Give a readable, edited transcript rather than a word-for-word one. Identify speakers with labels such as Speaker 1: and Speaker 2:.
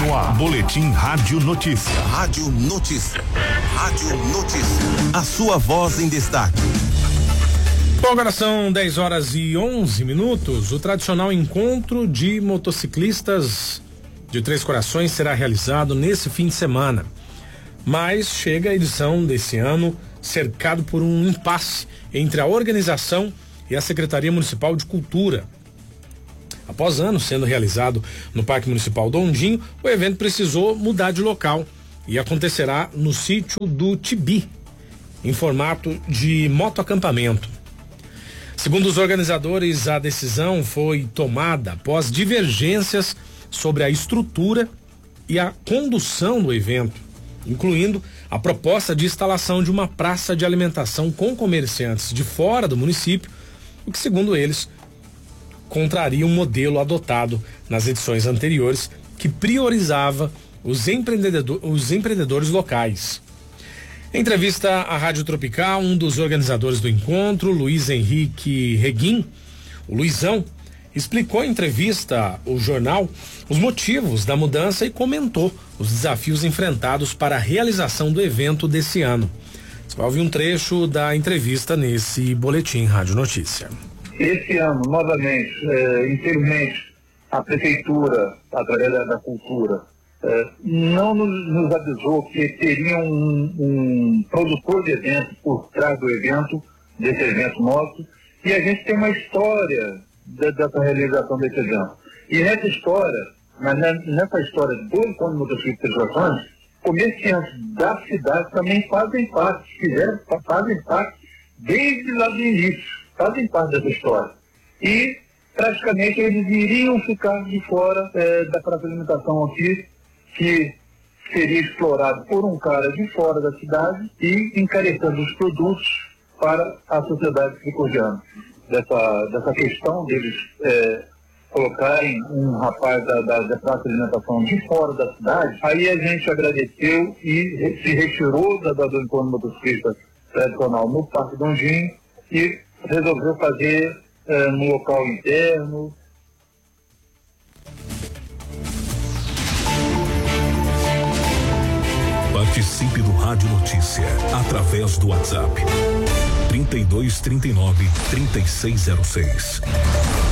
Speaker 1: no ar. Boletim Rádio Notícia.
Speaker 2: Rádio Notícia. Rádio Notícia. A sua voz em destaque.
Speaker 3: Bom, agora são 10h11. O tradicional encontro de motociclistas de Três Corações será realizado nesse fim de semana. Mas chega a edição desse ano cercado por um impasse entre a organização e a Secretaria Municipal de Cultura. Após anos sendo realizado no Parque Municipal do Ondinho, o evento precisou mudar de local e acontecerá no sítio do Tibi, em formato de motoacampamento. Segundo os organizadores, a decisão foi tomada após divergências sobre a estrutura e a condução do evento, incluindo a proposta de instalação de uma praça de alimentação com comerciantes de fora do município, o que, segundo eles, contraria um modelo adotado nas edições anteriores, que priorizava os empreendedores locais. Em entrevista à Rádio Tropical, um dos organizadores do encontro, Luiz Henrique Reguim, o Luizão, explicou em entrevista ao jornal os motivos da mudança e comentou os desafios enfrentados para a realização do evento desse ano. Você vai ouvir um trecho da entrevista nesse Boletim Rádio Notícia.
Speaker 4: Esse ano, novamente, infelizmente, a Prefeitura, através da Cultura, não nos avisou que teria um produtor de evento por trás do evento, desse evento nosso, e a gente tem uma história dessa realização desse evento. E nessa história do Encontro de Motociclistas de Corações, comerciantes da cidade também fazem parte desde lá do início. Fazem parte dessa história. E, praticamente, eles iriam ficar de fora da praça de alimentação aqui, que seria explorado por um cara de fora da cidade e encarecendo os produtos para a sociedade tricordiana. Dessa questão deles colocarem um rapaz da praça de alimentação de fora da cidade, aí a gente agradeceu e se retirou do encontro motociclista tradicional no Parque do Ondinho e resolveu fazer no local interno.
Speaker 1: Participe do Rádio Notícia através do WhatsApp 3239-3606.